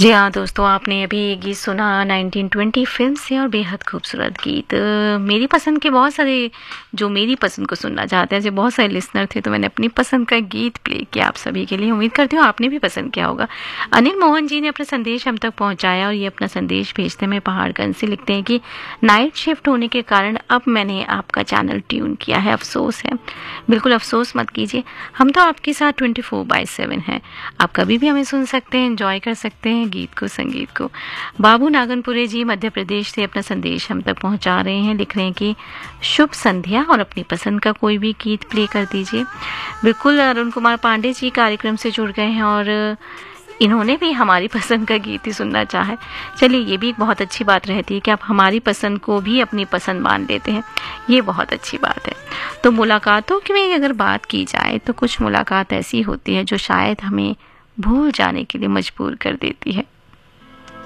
जी हाँ दोस्तों, आपने अभी ये गीत सुना 1920 फिल्म से और बेहद खूबसूरत गीत। मेरी पसंद के बहुत सारे जो मेरी पसंद को सुनना चाहते हैं, जो बहुत सारे लिसनर थे, तो मैंने अपनी पसंद का गीत प्ले किया आप सभी के लिए। उम्मीद करती हूँ आपने भी पसंद किया होगा। अनिल मोहन जी ने अपना संदेश हम तक पहुँचाया और ये अपना संदेश भेजते में पहाड़गंज से लिखते हैं कि नाइट शिफ्ट होने के कारण अब मैंने आपका चैनल ट्यून किया है, अफसोस है। बिल्कुल अफसोस मत कीजिए, हम तो आपके साथ 24/7 हैं। आप कभी भी हमें सुन सकते हैं, एंजॉय कर सकते हैं गीत को, संगीत को। बाबू नागनपुरे जी मध्य प्रदेश से अपना संदेश हम तक पहुंचा रहे हैं, लिख रहे हैं कि शुभ संध्या और अपनी पसंद का कोई भी गीत प्ले कर दीजिए। बिल्कुल अरुण कुमार पांडे जी कार्यक्रम से जुड़ गए हैं और इन्होंने भी हमारी पसंद का गीत ही सुनना चाहे। चलिए, ये भी एक बहुत अच्छी बात रहती है कि आप हमारी पसंद को भी अपनी पसंद मान लेते हैं, ये बहुत अच्छी बात है। तो मुलाकातों की अगर बात की जाए तो कुछ मुलाकात ऐसी होती है जो शायद हमें भूल जाने के लिए मजबूर कर देती है।